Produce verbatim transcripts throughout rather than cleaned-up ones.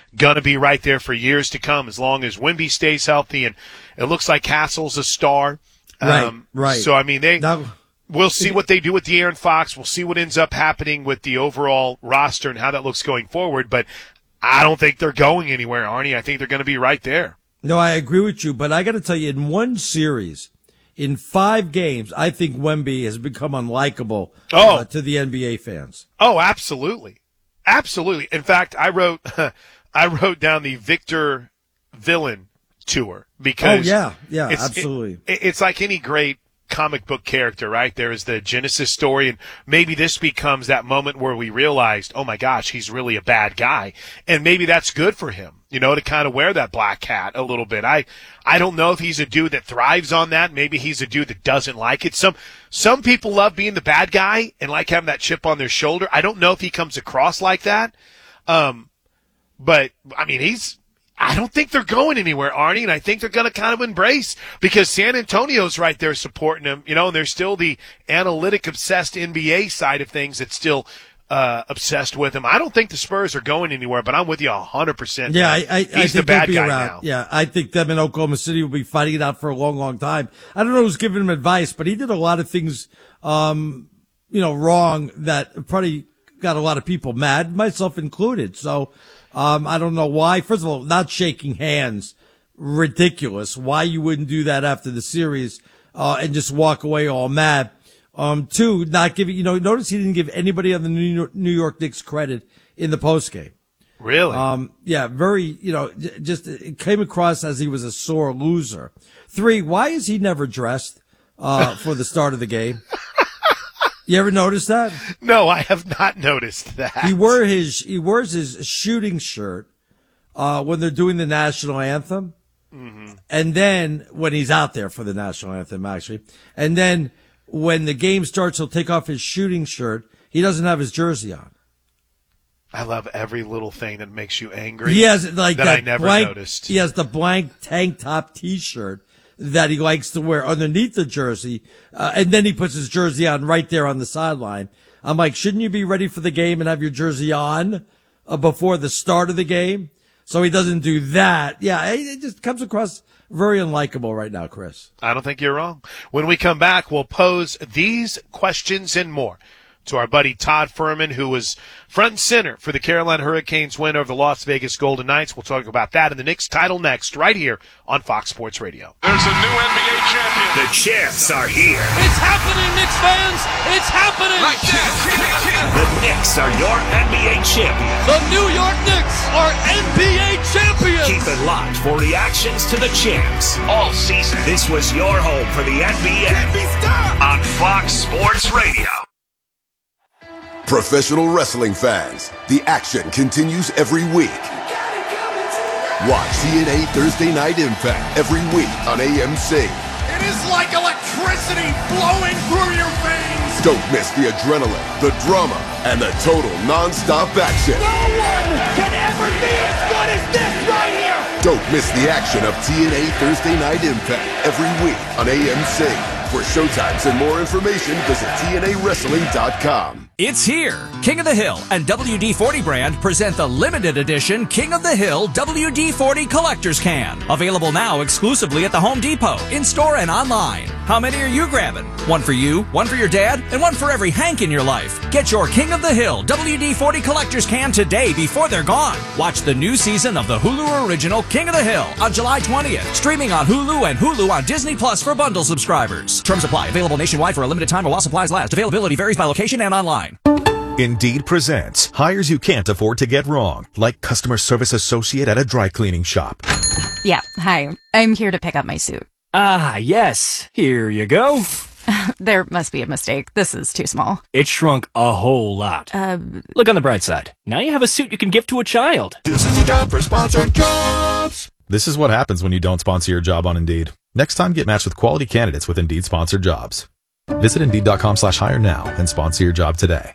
going to be right there for years to come as long as Wemby stays healthy. And it looks like Castle's a star. Right, um, right. So, I mean, they Now, we'll see what they do with De'Aaron Fox. We'll see what ends up happening with the overall roster and how that looks going forward. But I don't think they're going anywhere, Arnie. I think they're going to be right there. no, I agree with you, but I got to tell you, in one series, in five games, I think Wemby has become unlikable Oh. uh, to the N B A fans. Oh, absolutely. Absolutely. In fact, I wrote I wrote down the Victor Villain tour because Oh, yeah, yeah, it's, absolutely. It, it's like any great comic book character, right? There is the Genesis story, and maybe this becomes that moment where we realized, oh my gosh, he's really a bad guy. And maybe that's good for him, you know, to kind of wear that black hat a little bit. I, I don't know if he's a dude that thrives on that. Maybe he's a dude that doesn't like it. Some, some people love being the bad guy and like having that chip on their shoulder. I don't know if he comes across like that. Um, but I mean, he's, I don't think they're going anywhere, Arnie, and I think they're going to kind of embrace because San Antonio's right there supporting him, you know, and there's still the analytic-obsessed N B A side of things that's still uh, obsessed with him. I don't think the Spurs are going anywhere, but I'm with you one hundred percent. Yeah, I, I, I He's think the bad they'll be guy around. now. Yeah, I think them in Oklahoma City will be fighting it out for a long, long time. I don't know who's giving him advice, but he did a lot of things, um, you know, wrong that probably got a lot of people mad, myself included. So, um, I don't know why. First of all, not shaking hands, ridiculous. Why you wouldn't do that after the series, uh, and just walk away all mad. Um, two, not giving, you know, notice he didn't give anybody on the New York, New York Knicks credit in the postgame. Really? Um, yeah, very, you know, j- just it came across as he was a sore loser. Three, why is he never dressed, uh, for the start of the game? You ever notice that? No, I have not noticed that. He wore his, he wears his shooting shirt, uh, when they're doing the national anthem. Mm-hmm. And then when he's out there for the national anthem, actually. And then when the game starts, he'll take off his shooting shirt. He doesn't have his jersey on. I love every little thing that makes you angry. He has like that, that I never blank, noticed. He has the blank tank top T-shirt that he likes to wear underneath the jersey, uh, and then he puts his jersey on right there on the sideline. I'm like, shouldn't you be ready for the game and have your jersey on uh, before the start of the game? So he doesn't do that. Yeah, it, it just comes across very unlikable right now, Chris. I don't think you're wrong. When we come back, we'll pose these questions and more to our buddy Todd Furman, who was front and center for the Carolina Hurricanes win over the Las Vegas Golden Knights. We'll talk about that and the Knicks title next, right here on Fox Sports Radio. There's a new N B A champion. The champs are here. It's happening, Knicks fans! It's happening! Right there. The Knicks are your N B A champions. The New York Knicks are N B A champions! Keep it locked for reactions to the champs all season. This was your home for the N B A on Fox Sports Radio. Professional wrestling fans, the action continues every week. Watch T N A Thursday Night Impact every week on A M C. It is like electricity flowing through your veins. Don't miss the adrenaline, the drama, and the total non-stop action. No one can ever be as good as this right here. Don't miss the action of T N A Thursday Night Impact every week on A M C. For showtimes and more information, visit T N A wrestling dot com. It's here. King of the Hill and W D forty brand present the limited edition King of the Hill W D forty Collector's Can. Available now exclusively at the Home Depot, in-store and online. How many are you grabbing? One for you, one for your dad, and one for every Hank in your life. Get your King of the Hill W D forty Collector's Can today before they're gone. Watch the new season of the Hulu original King of the Hill on July twentieth. Streaming on Hulu and Hulu on Disney Plus for bundle subscribers. Terms apply. Available nationwide for a limited time or while supplies last. Availability varies by location and online. Indeed presents hires you can't afford to get wrong, like customer service associate at a dry cleaning shop. Yeah, hi. I'm here to pick up my suit. Ah, yes. Here you go. There must be a mistake. This is too small. It shrunk a whole lot. Uh, Look on the bright side. Now you have a suit you can give to a child. This is the time for sponsored jobs. This is what happens when you don't sponsor your job on Indeed. Next time, get matched with quality candidates with Indeed sponsored jobs. Visit Indeed.com slash hire now and sponsor your job today.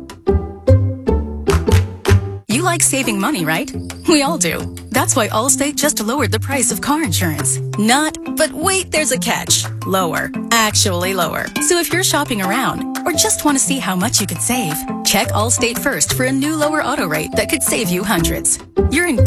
You like saving money, right? We all do. That's why Allstate just lowered the price of car insurance. Not, but wait, there's a catch. Lower. Actually lower. So if you're shopping around or just want to see how much you could save, check Allstate first for a new lower auto rate that could save you hundreds. You're in